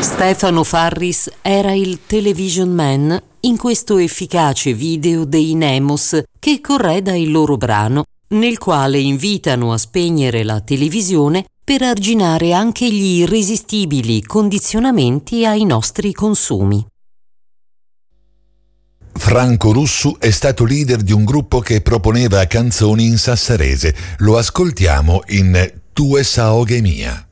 Stefano Farris era il Television Man in questo efficace video dei Nemos che correda il loro brano, nel quale invitano a spegnere la televisione per arginare anche gli irresistibili condizionamenti ai nostri consumi. Franco Russu è stato leader di un gruppo che proponeva canzoni in sassarese. Lo ascoltiamo in Tu e Saoghe Mia.